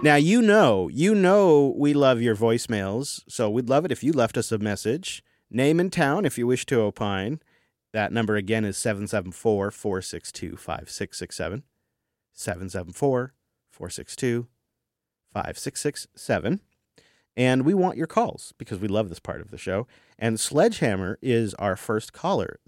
Now, you know we love your voicemails, so we'd love it if you left us a message. Name and town if you wish to opine. That number again is 774-462-5667. 774-462-5667. And we want your calls because we love this part of the show. And Sledgehammer is our first caller